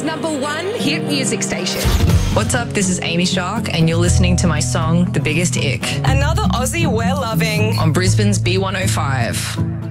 Brisbane's #1 hit music station. What's up? This is Amy Shark, and you're listening to my song, The Biggest Ick. Another Aussie we're loving. On Brisbane's B105.